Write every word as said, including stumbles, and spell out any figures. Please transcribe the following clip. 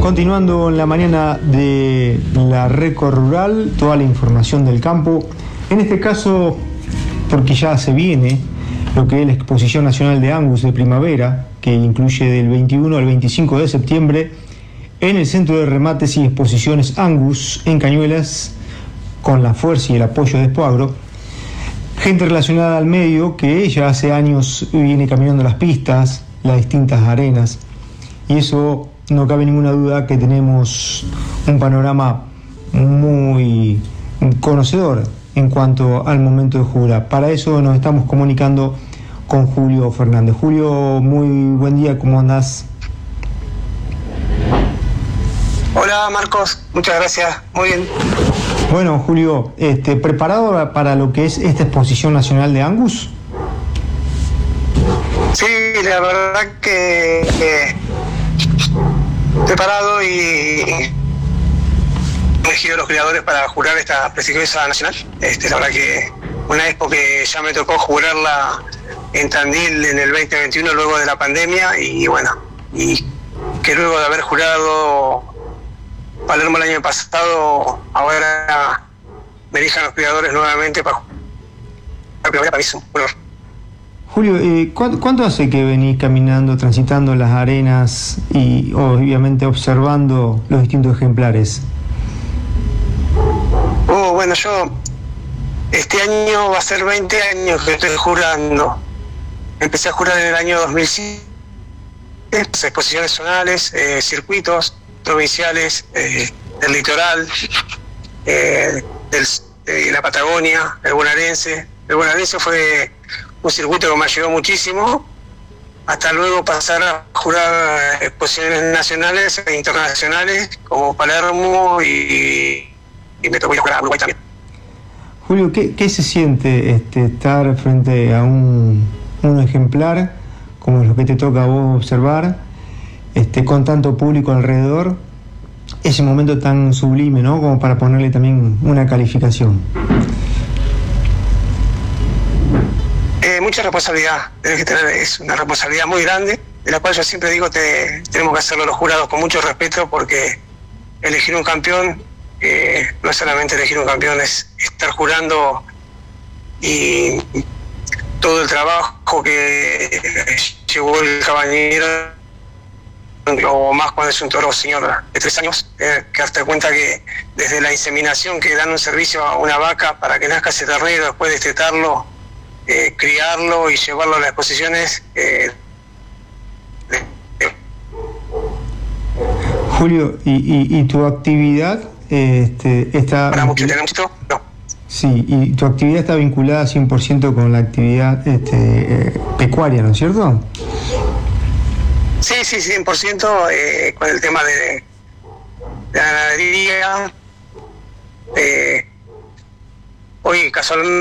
Continuando en la mañana de la Record Rural, toda la información del campo. En este caso, porque ya se viene lo que es la Exposición Nacional de Angus de primavera, que incluye del veintiuno al veinticinco de septiembre en el Centro de Remates y Exposiciones Angus en Cañuelas, con la fuerza y el apoyo de Expoagro. Gente relacionada al medio que ya hace años viene caminando las pistas, las distintas arenas, y eso no cabe ninguna duda que tenemos un panorama muy conocedor en cuanto al momento de jugar. Para eso nos estamos comunicando con Julio Fernández. Julio, muy buen día, ¿cómo andás? Hola Marcos, muchas gracias, muy bien. Bueno, Julio, este, ¿preparado para lo que es esta Exposición Nacional de Angus? Sí, la verdad que eh, preparado y elegido los creadores para jurar esta prestigiosa nacional. Este, la verdad que una expo que ya me tocó jurarla en Tandil en el veinte veintiuno luego de la pandemia, y bueno, y que luego de haber jurado Palermo el año pasado, ahora me elijan los creadores nuevamente para la primera, para mí es un honor. Julio, eh, ¿cuánto, ¿cuánto hace que venís caminando, transitando las arenas y obviamente observando los distintos ejemplares? Oh, bueno, yo este año va a ser veinte años que estoy jurando. Empecé a jurar en el año dos mil siete, exposiciones zonales, eh, circuitos provinciales, eh, del litoral, eh, del, de la Patagonia, el bonaerense. El bonaerense fue un circuito que me ayudó muchísimo, hasta luego pasar a jurar exposiciones nacionales e internacionales como Palermo, y, y me tocó ir a jugar a Uruguay también. Julio, ¿qué, qué se siente este, estar frente a un, un ejemplar como lo que te toca a vos observar, este, con tanto público alrededor, ese momento tan sublime, ¿no?, como para ponerle también una calificación? Eh, mucha responsabilidad, tenés que tener, es una responsabilidad muy grande, de la cual yo siempre digo que tenemos que hacerlo los jurados con mucho respeto, porque elegir un campeón, eh, no es solamente elegir un campeón, es estar jurando y todo el trabajo que llevó el caballero, o más cuando es un toro señor de tres años, eh, que darte cuenta que desde la inseminación, que dan un servicio a una vaca para que nazca ese ternero, después de destetarlo, eh, criarlo y llevarlo a las exposiciones. Eh, de, de... Julio, ¿y, y, y tu actividad este, está... ¿Para mucho tenemos? No. Sí, y tu actividad está vinculada cien por ciento con la actividad este, eh, pecuaria, ¿no es cierto? Sí, sí, cien por ciento, eh, con el tema de, de la ganadería. Eh, hoy casualmente